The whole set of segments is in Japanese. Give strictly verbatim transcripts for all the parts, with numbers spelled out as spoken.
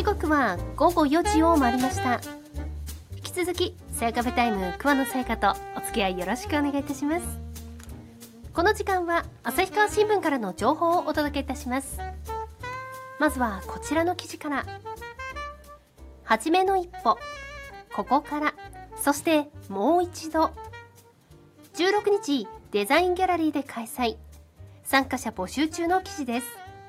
時刻は午後よじを回りました。引き続きさやカフェタイム桑野さやかとお付き合いよろしくお願いいたします。この時間は旭川新聞からの情報をお届けいたします。まずはこちらの記事から。はじめの一歩、ここから、そしてもう一度。じゅうろくにちデザインギャラリーで開催、参加者募集中の記事です。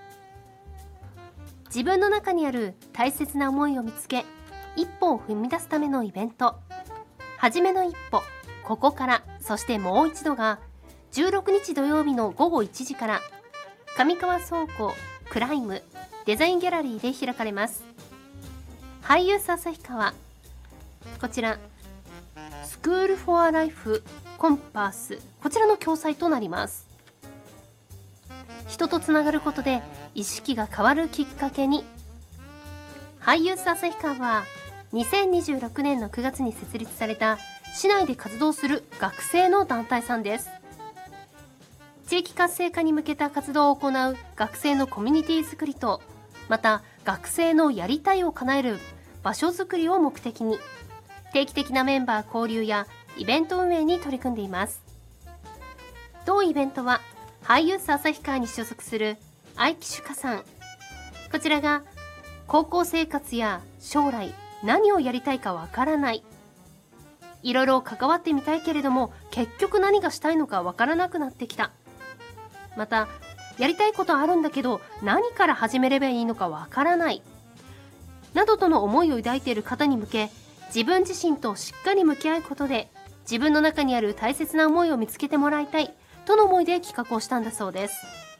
自分の中にある大切な思いを見つけ、一歩を踏み出すためのイベント、はじめの一歩、ここから、そしてもう一度がじゅうろくにち土曜日の午後いちじから上川倉庫クライムデザインギャラリーで開かれます。ハイユース旭川、こちらスクールフォアライフコンパース、こちらの共催となります。人とつながることで意識が変わるきっかけに。ハイユース旭川はにせんにじゅうろくねんのくがつに設立された市内で活動する学生の団体さんです。地域活性化に向けた活動を行う学生のコミュニティ作りと、また学生のやりたいを叶える場所づくりを目的に、定期的なメンバー交流やイベント運営に取り組んでいます。同イベントはハイユース旭川に所属する愛木主香さん、こちらが高校生活や将来何をやりたいかわからない、いろいろ関わってみたいけれども結局何がしたいのかわからなくなってきた、またやりたいことあるんだけど何から始めればいいのかわからないなどとの思いを抱いている方に向け、自分自身としっかり向き合うことで自分の中にある大切な思いを見つけてもらいたいとの思いで企画をしたんだそうです。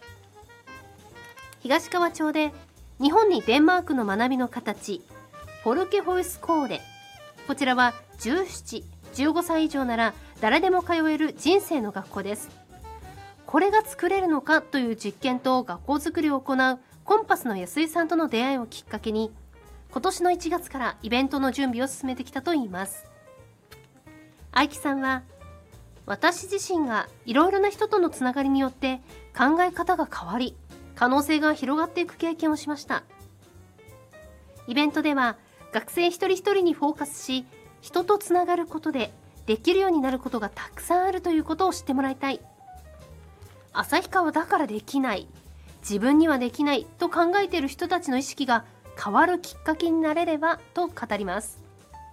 東川町で日本にデンマークの学びの形、フォルケホイスコーレ、こちらはじゅうなな、じゅうごさい以上なら誰でも通える人生の学校です。これが作れるのかという実験と学校づくりを行うコンパスの安井さんとの出会いをきっかけに、今年のいちがつからイベントの準備を進めてきたといいます。愛木さんは、私自身がいろいろな人とのつながりによって考え方が変わり、可能性が広がっていく経験をしました。イベントでは学生一人一人にフォーカスし、人とつながることでできるようになることがたくさんあるということを知ってもらいたい。旭川だからできない、自分にはできないと考えている人たちの意識が変わるきっかけになれればと語ります。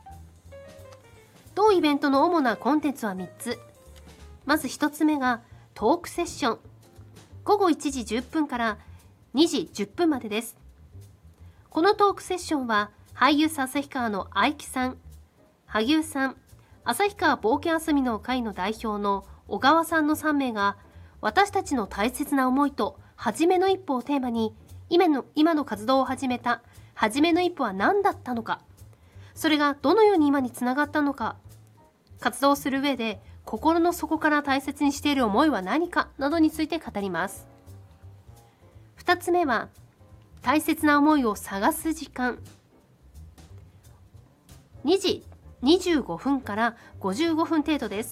同イベントの主なコンテンツはみっつ。まずひとつめがトークセッション。ごごいちじじゅっぷんからにじじゅっぷんまでです。このトークセッションはハイユース旭川の愛木さん、萩生さん、旭川冒険遊びの会の代表の小川さんのさんめいが、私たちの大切な思いとはじめの一歩をテーマに、今の今の活動を始めたはじめの一歩は何だったのか、それがどのように今につながったのか、活動する上で心の底から大切にしている思いは何かなどについて語ります。ふたつめは大切な思いを探す時間。にじにじゅうごふんからごじゅうごふん程度です。